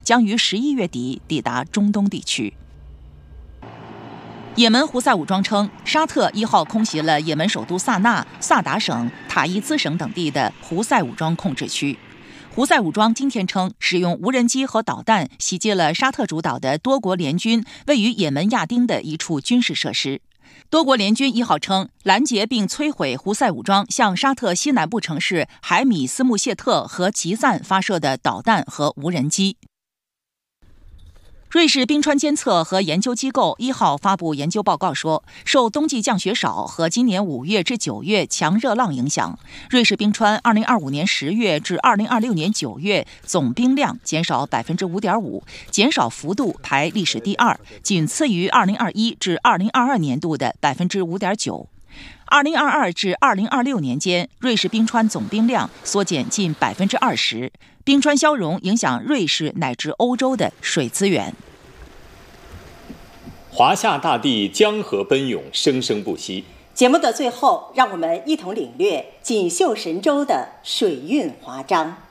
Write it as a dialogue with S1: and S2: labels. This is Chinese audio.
S1: 将于11月底抵达中东地区。也门胡塞武装称，沙特1号空袭了也门首都萨那、萨达省、塔伊兹省等地的胡塞武装控制区。胡塞武装今天称，使用无人机和导弹袭击了沙特主导的多国联军位于也门亚丁的一处军事设施。多国联军1号称，拦截并摧毁胡塞武装向沙特西南部城市海米斯穆谢特和吉赞发射的导弹和无人机。瑞士冰川监测和研究机构1号发布研究报告说，受冬季降雪少和今年5月至9月强热浪影响，瑞士冰川2025年10月至2026年9月总冰量减少 5.5%， 减少幅度排历史第2，仅次于2021至2022年度的 5.9%。2022至2026年间，瑞士冰川总冰量缩减近 20%， 冰川消融影响瑞士乃至欧洲的水资源。
S2: 华夏大地江河奔涌，生生不息。
S3: 节目的最后，让我们一同领略锦绣神州的水韵华章。